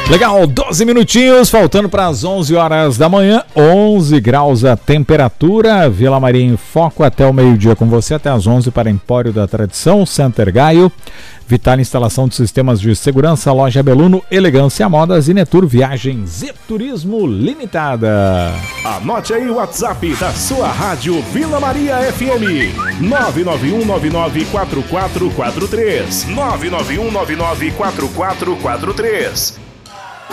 Legal, 12 minutinhos, faltando para as 11 horas da manhã, 11 graus a temperatura. Vila Maria em foco até o meio-dia com você, até as 11 para Empório da Tradição, Center Gaio, Vital Instalação de Sistemas de Segurança, Loja Beluno, Elegância Modas e Netur Viagens e Turismo Limitada. Anote aí o WhatsApp da sua rádio Vila Maria FM, 991994443, 991994443.